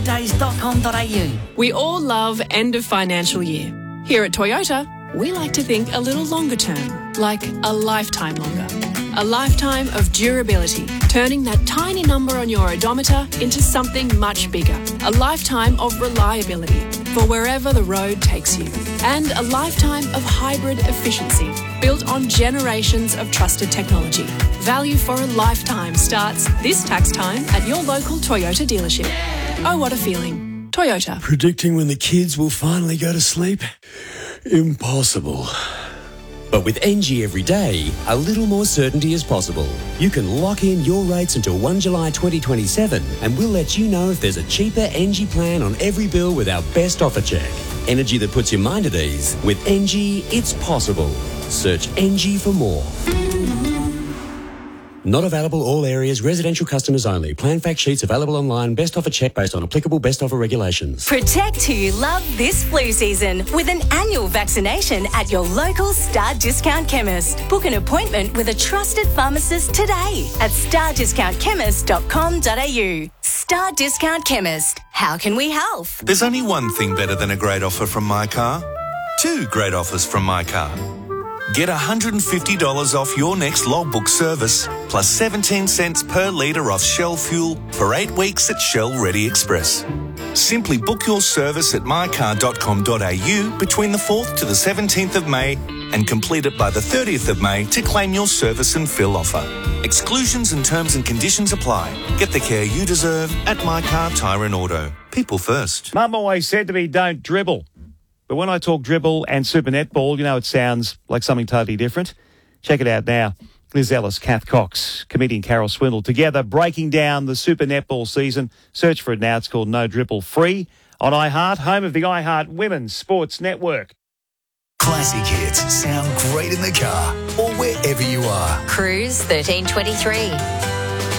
tyredays.com.au. We all love end of financial year. Here at Toyota, we like to think a little longer term, like a lifetime longer. A lifetime of durability, turning that tiny number on your odometer into something much bigger. A lifetime of reliability for wherever the road takes you. And a lifetime of hybrid efficiency, built on generations of trusted technology. Value for a lifetime starts this tax time at your local Toyota dealership. Oh, what a feeling. Toyota. Predicting when the kids will finally go to sleep? Impossible. But with NG every day, a little more certainty is possible. You can lock in your rates until 1 July 2027 and we'll let you know if there's a cheaper NG plan on every bill with our best offer check. Energy that puts your mind at ease. With NG, it's possible. Search NG for more. Not available all areas, residential customers only. Plan fact sheets available online. Best offer check based on applicable best offer regulations. Protect who you love this flu season with an annual vaccination at your local Star Discount Chemist. Book an appointment with a trusted pharmacist today at stardiscountchemist.com.au. Star Discount Chemist. How can we help? There's only one thing better than a great offer from My Car. Two great offers from My Car. Get $150 off your next logbook service, plus 17 cents per litre off Shell fuel for 8 weeks at Shell Ready Express. Simply book your service at mycar.com.au between the 4th to the 17th of May and complete it by the 30th of May to claim your service and fill offer. Exclusions and terms and conditions apply. Get the care you deserve at My Car Tyre and Auto. People first. Mum always said to me, don't dribble. But when I talk dribble and Super Netball, you know it sounds like something totally different. Check it out now. Liz Ellis, Kath Cox, comedian Carol Swindle, together breaking down the Super Netball season. Search for it now. It's called No Dribble, free on iHeart, home of the iHeart Women's Sports Network. Classic hits sound great in the car or wherever you are. Cruise 1323.